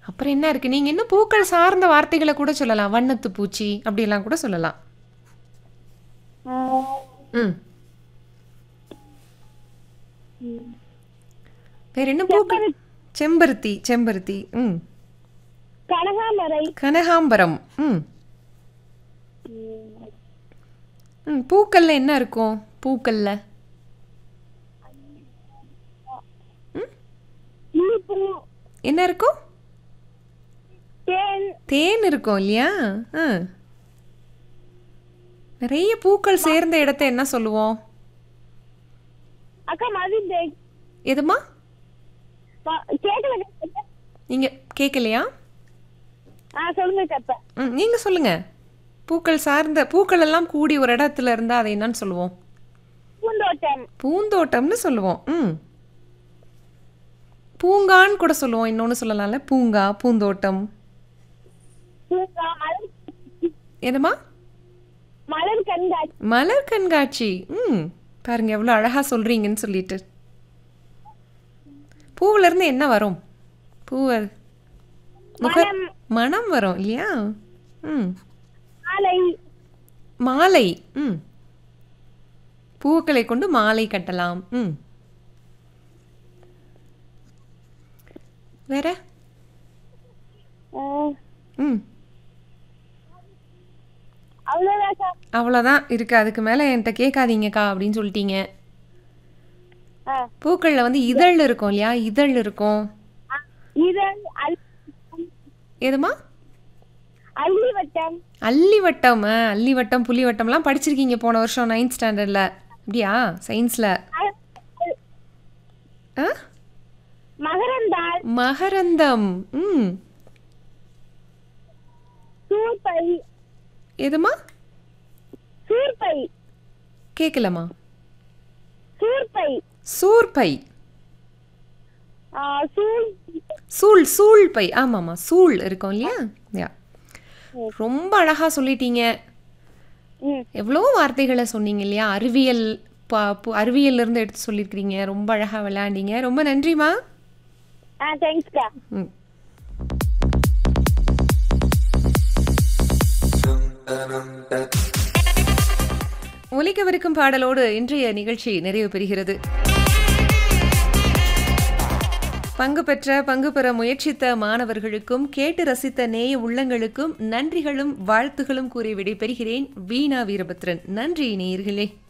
அப்புறம் என்ன இருக்கு? நீங்க இன்னும் பூக்கள் சார்ந்த வார்த்தைகள கூட சொல்லலாம். வண்ணத்து பூச்சி அப்படியெல்லாம் கூட சொல்லலாம். ஆ, ம். ம். வேற என்ன பூக்கள்? செம்பருத்தி, செம்பருத்தி, செம்பருத்தி. ம். கனகாமரை, கனகாம்பரம். ம். ம், ம். பூக்கள்ல என்ன இருக்கும்? பூக்கள்ல. ம். இனிப்பு, என்ன இருக்கும்? தேன், தேன் இருக்கும் இல்லையா? ஆ. நிறைய பூக்கள் சேர்ந்த இடத்த என்ன சொல்லுவோம்? அக்கா மதிப்பு எதுமா? கேட்கல. நீங்க கேட்கலையா? சொல்லுங்க கப்ப. ம். நீங்க சொல்லுங்க. பூக்கள் சார்ந்த பூக்கள் எல்லாம் கூடி ஒரு இடத்துல இருந்தா அதை என்னன்னு சொல்லுவோம்? பூந்தோட்டம், பூந்தோட்டம்னு சொல்லுவோம். ம். பூங்கான்னு கூட சொல்லுவோம். இன்னொன்னு சொல்லலாம்ல? பூங்கா, பூந்தோட்டம். பூங்கா, மலர், என்னம்மா? மலர் கண்காட்சி, மலர் கண்காட்சி. ம். பாருங்க எவ்வளோ அழகா சொல்றீங்கன்னு சொல்லிட்டு. பூவுல இருந்து என்ன வரும்? பூவ முக மனம், மனம் வரும் இல்லையா? ம். மாலை, மாலை. ம். பூக்களை கொண்டு மாலை கட்டலாம். ம். வேற? ஆ, ம். அவ்வளோதாக்கா. அவ்வளோதான் இருக்கு. அதுக்கு மேலே என்கிட்ட கேட்காதீங்கக்கா அப்படின்னு சொல்லிட்டீங்க. ஆ, பூக்களில் வந்து இதழ் இருக்கும் இல்லையா? இதழ் இருக்கும். ஆ, இதழ், எதுமா? அல்லிவட்டம், அல்லிவட்டம். அல்லிவட்டம், புலிவட்டம்லாம் படிச்சிருக்கீங்க போன வருஷம் 9th ஸ்டாண்டர்டில். அப்படியா? சயின்ஸில். ஆ? மகரந்தாள், மகரந்தம். ம். சூர்பை, எதுமா? சூர்பை, கேட்கலம்மா. சூர்பை, சூர்பை. சூழ், சூள், சூள் பை. ஆமாம்மா, சூள் இருக்கும் இல்லையா? யா. ரொம்ப அழகா சொல்லிட்டீங்க. ம், எவ்வளோ வார்த்தைகளை சொன்னீங்க இல்லையா? அறிவியல் அறிவியல்ல இருந்து எடுத்து சொல்லியிருக்கிறீங்க. ரொம்ப அழகா விளையாண்டீங்க. ரொம்ப நன்றிம்மா. தேங்க்ஸ்க்கா. ம். ஒலிக்கவிருக்கும் பாடலோடு இன்றைய நிகழ்ச்சி நிறைவு பெறுகிறது. பங்கு பெற முயற்சித்த மாணவர்களுக்கும் கேட்டு ரசித்த நேய உள்ளங்களுக்கும் நன்றிகளும் வாழ்த்துகளும் கூறி விடைபெறுகிறேன். வீணா வீரபத்ரன். நன்றி நேயர்களே.